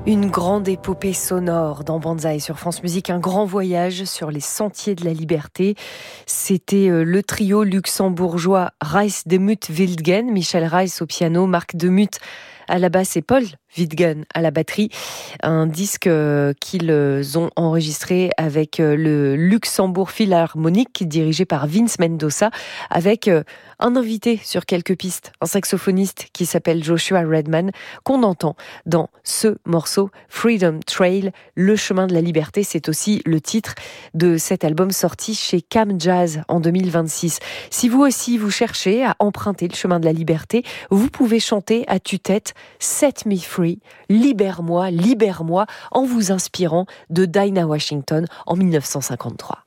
Une grande épopée sonore dans Banzai sur France Musique, un grand voyage sur les sentiers de la liberté. C'était le trio luxembourgeois Reis de Muth-Wildgen, Michel Reis au piano, Marc de Muth à la basse et Paul Wildgen à la batterie. Un disque qu'ils ont enregistré avec le Luxembourg Philharmonic, dirigé par Vince Mendoza, avec un invité sur quelques pistes, un saxophoniste qui s'appelle Joshua Redman, qu'on entend dans ce morceau Freedom Trail, le chemin de la liberté. C'est aussi le titre de cet album sorti chez Cam Jazz en 2026. Si vous aussi vous cherchez à emprunter le chemin de la liberté, vous pouvez chanter à tue-tête Set Me Free, libère-moi, libère-moi, en vous inspirant de Dinah Washington en 1953.